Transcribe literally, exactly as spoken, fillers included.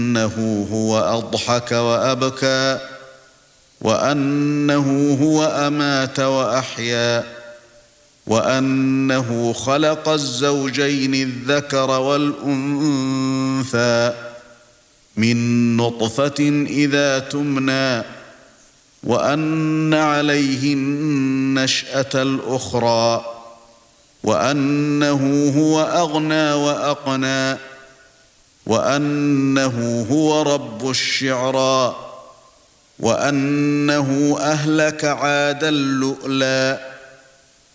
وأنه هو أضحك وأبكى وأنه هو أمات وأحيا وأنه خلق الزوجين الذكر والأنثى من نطفة إذا تمنى وأن عليه النشأة الأخرى وأنه هو أغنى وأقنى وأنه هو رب الشعرى وأنه أهلك عادا اللؤلؤ